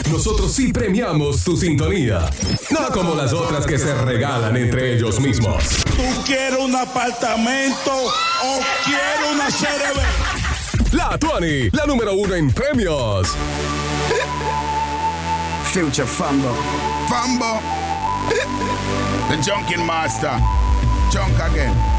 Nosotros sí premiamos tu sintonía. No como las otras que se regalan entre ellos mismos. ¿Tú quieres un apartamento o quieres una CRB? La Tuani, la número 1 en premios. Future Fambo. Fambo. The Junkin Master. Junk again.